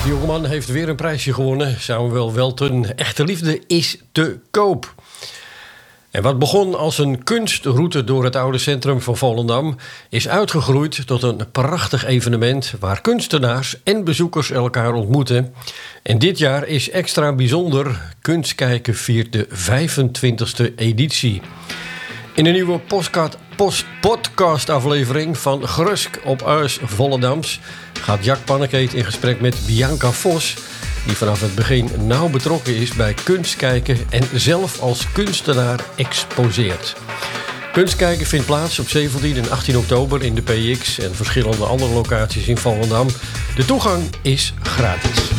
Deze jongeman heeft weer een prijsje gewonnen. Samuel Welten, Echte Liefde is te koop. En wat begon als een kunstroute door het oude centrum van Volendam is uitgegroeid tot een prachtig evenement waar kunstenaars en bezoekers elkaar ontmoeten. En dit jaar is extra bijzonder. Kunstkijken viert de 25e editie. In een nieuwe podcastaflevering van Grusk op Uis Volendams gaat Jack Pannekeet in gesprek met Bianca Vos, die vanaf het begin nauw betrokken is bij kunstkijken en zelf als kunstenaar exposeert. Kunstkijken vindt plaats op 17 en 18 oktober in de PX en verschillende andere locaties in Volendam. De toegang is gratis.